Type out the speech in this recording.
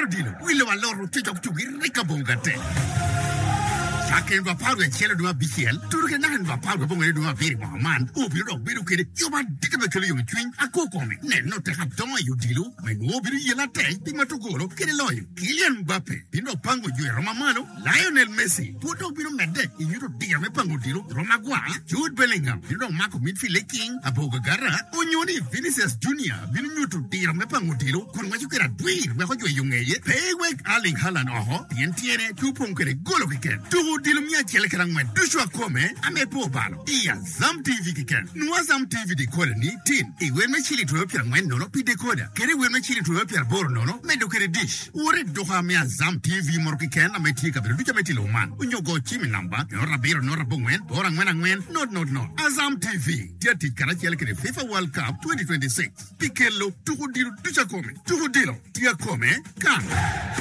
Chielo dilo, Willow Aloro, Titok to Ricabongate. Saken va pago e cielo dua biciel, turke nahan va pago bonge dua veri man, ubiro biru kede, yoba dikame kele yung twin, ako kome, ne no te hap tonga yu dilu, men ubiro yela te, pimatugoro, kede loyo, Kylian Mbappe, pino pango yu Romamano, Lionel Messi, puto biro mede, yuro digame pango dilu, Romagua, Jude Bellingham, pino mako midfield king, aboga gara, onyoni Vinicius Junior, bino nyuto digame pango dilu, kon wajo kera dwir, weho yu yungeye, peywek Erling Haaland oho, tiene, tupong kede golo kiken, dilumia chele karangwen dushwa kome ame po balo iya Zam TV kiken nuwa Zam TV decoder ni tin iwe me chili to pia ngwen nono pi decoder kere we me chili to pia boro nono me do kere dish ore doha me Zam TV mor kiken ame tika bero duja meti lo man unyo go chimi namba nora biro nora bongwen ora ngwen no Azam TV tia tikara chele kere FIFA World Cup 2026 pikelo tuku dilu duja kome tuku dilo tia kome kan